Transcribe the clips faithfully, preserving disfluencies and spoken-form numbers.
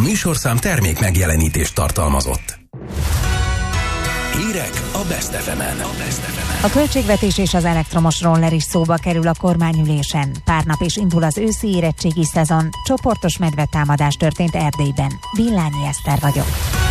műsorszám termék megjelenítést tartalmazott. Hírek a Best ef emen. A költségvetés és az elektromos roller is szóba kerül a kormányülésen. Pár nap is indul az őszi érettségi szezon. Csoportos medvetámadás történt Erdélyben. Villányi Eszter vagyok.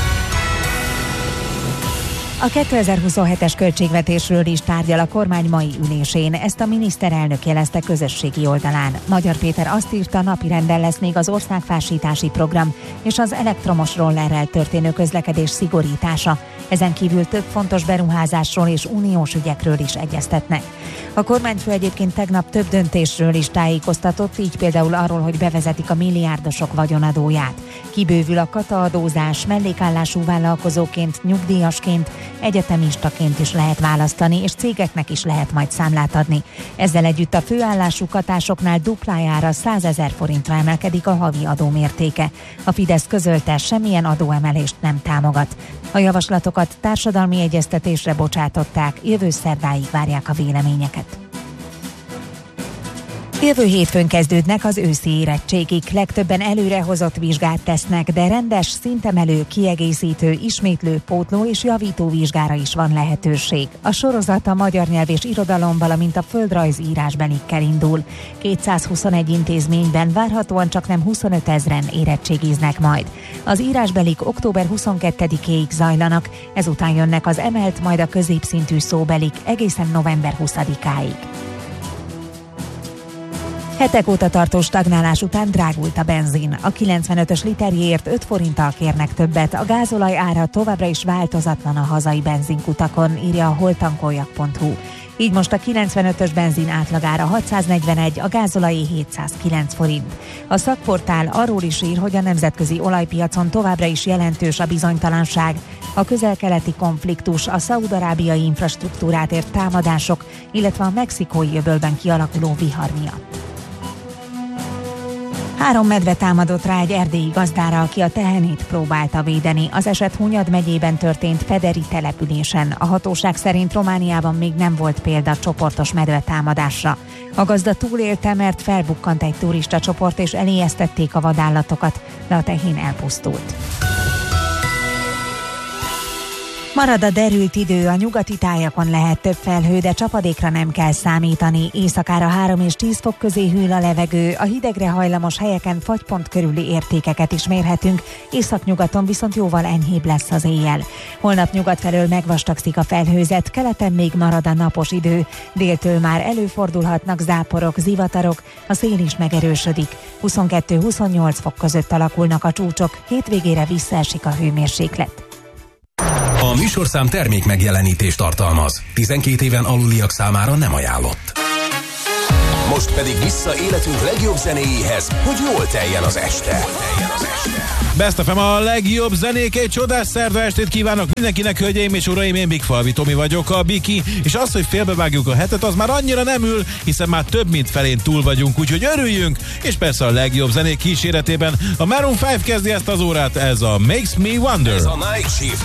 A kétezer-huszonhetes költségvetésről is tárgyal a kormány mai ülésén, ezt a miniszterelnök jelezte közösségi oldalán. Magyar Péter azt írta, napirenden lesz még az országfásítási program és az elektromos rollerrel történő közlekedés szigorítása. Ezen kívül több fontos beruházásról és uniós ügyekről is egyeztetnek. A kormányfő egyébként tegnap több döntésről is tájékoztatott, így például arról, hogy bevezetik a milliárdosok vagyonadóját. Kibővül a kataadózás, mellékállású vállalkozóként, nyugdíjasként, egyetemistaként is lehet választani, és cégeknek is lehet majd számlát adni. Ezzel együtt a főállású katásoknál duplájára, százezer forintra emelkedik a havi adó mértéke. A Fidesz közölte, semmilyen adóemelést nem támogat. A javaslatokat társadalmi egyeztetésre bocsátották, jövő szerdáig várják a véleményeket. Jövő hétfőn kezdődnek az őszi érettségik. Legtöbben előrehozott vizsgát tesznek, de rendes, szintemelő, kiegészítő, ismétlő, pótló és javító vizsgára is van lehetőség. A sorozat a magyar nyelv és irodalom, valamint a földrajz írásbelikkel indul. kétszázhuszonegy intézményben várhatóan csaknem huszonöt ezren érettségiznek majd. Az írásbelik október huszonkettedikéig zajlanak, ezután jönnek az emelt, majd a középszintű szóbelik egészen november huszadikáig. Hetek óta tartó stagnálás után drágult a benzin. A kilencvenötös literjéért öt forinttal kérnek többet, a gázolaj ára továbbra is változatlan a hazai benzinkutakon, írja a holtankoljak pont hu. Így most a kilencvenötös benzin átlagára hatszáznegyvenegy, a gázolajé hétszázkilenc forint. A szakportál arról is ír, hogy a nemzetközi olajpiacon továbbra is jelentős a bizonytalanság. A közel-keleti konfliktus, a szaúd-arábiai infrastruktúrát ért támadások, illetve a mexikói öbölben kialakuló vihar miatt. Három medve támadott rá egy erdélyi gazdára, aki a tehenét próbálta védeni. Az eset Hunyad megyében történt Federi településen. A hatóság szerint Romániában még nem volt példa csoportos medvetámadásra. A gazda túlélte, mert felbukkant egy turista csoport és eléjesztették a vadállatokat, de a tehén elpusztult. Marad a derült idő, a nyugati tájakon lehet több felhő, de csapadékra nem kell számítani. Éjszakára három és tíz fok közé hűl a levegő, a hidegre hajlamos helyeken fagypont körüli értékeket is mérhetünk, északnyugaton viszont jóval enyhébb lesz az éjjel. Holnap nyugat felől megvastagszik a felhőzet, keleten még marad a napos idő, déltől már előfordulhatnak záporok, zivatarok, a szél is megerősödik. huszonkettő-huszonnyolc fok között alakulnak a csúcsok, hétvégére visszaesik a hőmérséklet. A műsorszám termék megjelenítést tartalmaz. tizenkét éven aluliak számára nem ajánlott. Most pedig vissza életünk legjobb zenéjéhez, hogy jól teljen az este. Best ef em a legjobb zenék, egy csodás szerda estét kívánok mindenkinek, hölgyeim és uraim, én Big Falvi Tomi vagyok, a Biki, és az, hogy félbevágjuk a hetet, az már annyira nem ül, hiszen már több mint felén túl vagyunk, úgyhogy örüljünk, és persze a legjobb zenék kíséretében a Maroon öt kezdi ezt az órát, ez a Makes Me Wonder. Ez a Night Shift.